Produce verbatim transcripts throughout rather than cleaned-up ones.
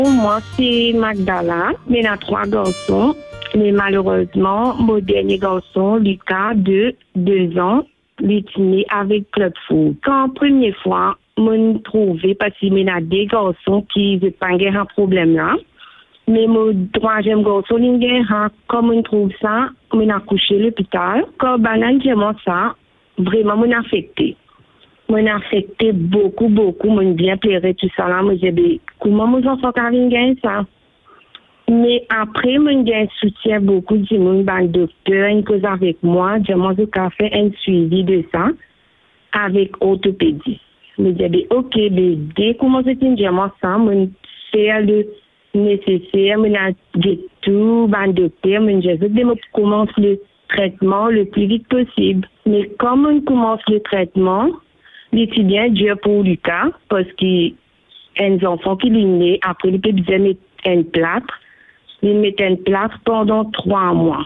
Moi, c'est Magdala, mais il y a trois garçons. Mais malheureusement, mon dernier garçon, Lucas, de deux ans, il est né avec Club Foot. Quand première fois, je trouvais, parce qu'il y a des garçons qui n'ont pas un problème là. Mais mon troisième garçon, comme on trouve ça, on a couché à l'hôpital. Quand on a ça, vraiment, on a affecté. On a affecté beaucoup, beaucoup. On bien pleuré tout ça là. Moi, j'ai dit, comment mes enfants ont gagné ça? Mais après, on a soutien beaucoup du monde, le docteur, une cause avec moi. J'ai fait un suivi de ça avec orthopédie. Je me dis, ok, dès que je suis ça, je fais le nécessaire, je fais tout, le docteur, je commence le traitement le plus vite possible. Mais comme on commence le traitement, c'est bien dur pour Lucas, parce qu'il y a un enfant qui est né, après, il peut bien mettre un plâtre. Il met un plâtre pendant trois mois.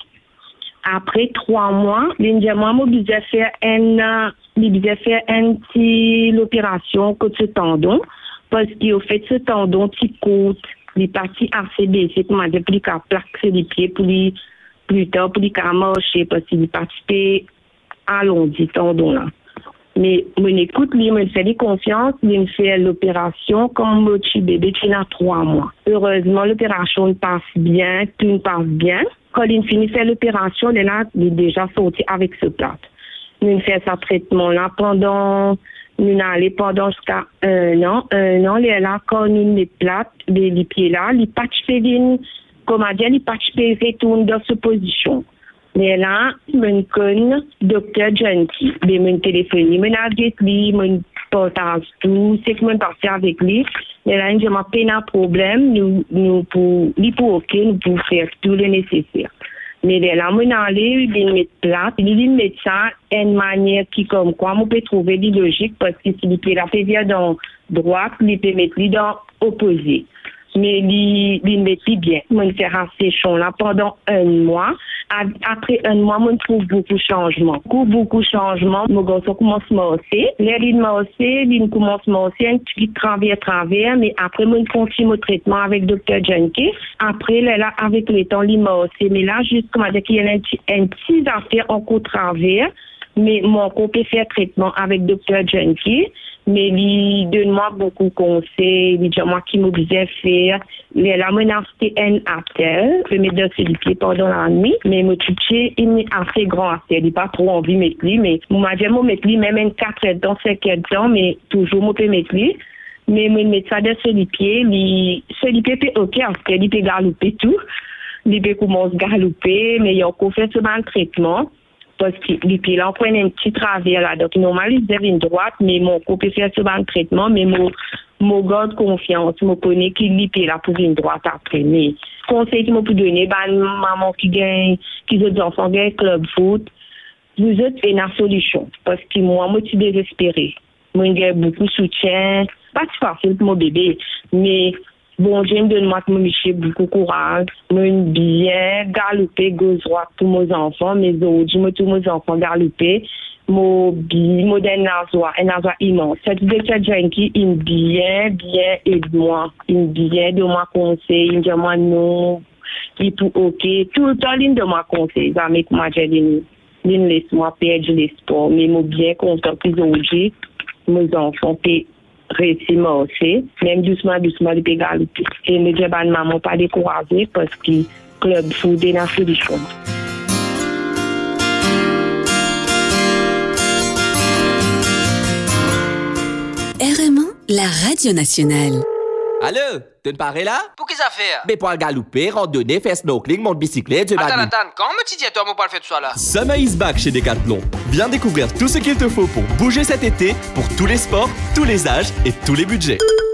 Après trois mois, l'indiamant m'a faire un, il faire un petit l'opération que ce tendon, parce qu'au fait ce tendon qui coûte, les parties assez baissées, comment dire, plus qu'à plaquer les pieds pour les, plus tard, pour les qu'à marcher, parce qu'il participait à l'ondi tendon là. Mais mon écoute, lui, me fait des confiance, il me fait l'opération comme mon petit bébé qui a trois mois. Heureusement, l'opération passe bien, tout passe bien. Quand il finit de faire l'opération, il est déjà sorti avec ce plâtre. Il fait ce traitement-là pendant, il allé pendant jusqu'à un an. Un an, il est là, quand il met plâtre, les, les pieds là, il patch fait, comment dire, il patch fait, retourne dans cette position. Mais là, je connais le docteur Junkie. Je me téléphone, je avec lui, je partage tout, c'est que je parle avec lui. Mais là, je m'appelle un problème, nous, nous, pour, lui pour OK, nous pouvons faire tout le nécessaire. Mais là, je suis allé, je mets place, je mets ça d'une manière qui, comme quoi, on peut trouver des logiques, parce que si il peut la faire dans droite, il peut mettre dans opposé. Mais il, il me dit bien. Je fais ces choses-là pendant un mois. Après un mois, je trouve beaucoup de changements. Beaucoup, beaucoup de changements. Mon garçon commence à marcher. Là, il marche, il commence à marcher, un petit travers, travers. Mais après, je continue mon traitement avec le docteur Junkie. Après, là, avec le temps, il marche. Mais là, juste comme dire qu'il y a un petit, un petit affaire encore travers. Mais mon corps peut faire traitement avec le docteur Junkie. Mais il donne-moi beaucoup de conseils, il dit moi qui m'oblige à faire. Là, moi, j'ai acheté un appel, je mets dans ses pieds pendant la nuit, mais mon petit, il est assez grand appel, il n'a pas trop envie de mettre lui, mais moi, j'aime mettre lui, même un quatre ans, cinq ans, mais toujours, je peux mettre lui. Mais je mets ça dans ses pieds, il, ses pieds, peut ok, il peut galoper tout, il peut commencer à galoper, mais il a encore fait ce maltraitement. Parce que les pieds là, on prend un petit travers là. Donc, normalement, il devient une droite, mais mon corps peut faire souvent le traitement, mais mon, mon garde confiance, je connais qu'il les pieds là pour une droite après. Mais, conseil que je peux donner, bah, maman qui gagne, qui autres enfants gagnent club foot, vous êtes une solution. Parce que moi, moi, je suis désespérée. Moi, j'ai beaucoup de soutien. Pas si facile pour mon bébé, mais, bon, je me donne moi beaucoup de courage. Je me bien galoper gauche droite pour mes enfants, mes autres, je me tous mes enfants galoper. Mon bien, mon nasoir, un nasoir immense. Cette docteur Junkie, il bien, bien aide-moi. Il bien de moi conseil, il dit moi non, il pour ok. Tout le temps, il de moi conseil. Avec moi, j'ai dit, il laisse moi perdre l'espoir. Mais mon bien content que aujourd'hui, mes enfants paient. Récemment aussi, même doucement, doucement, il peut galoper. Et me dire, bah, maman, pas décourager parce que le club foot est la solution. R M un, la radio nationale. Allô, tu ne parais là? Pour qui ça fait? Mais pour aller galouper, randonner, faire snorkeling, monter bicyclette, je Attends, attends, quand me tu dis toi, mon pas le faire tout ça là? Summer is back chez Decathlon. Viens découvrir tout ce qu'il te faut pour bouger cet été, pour tous les sports, tous les âges et tous les budgets.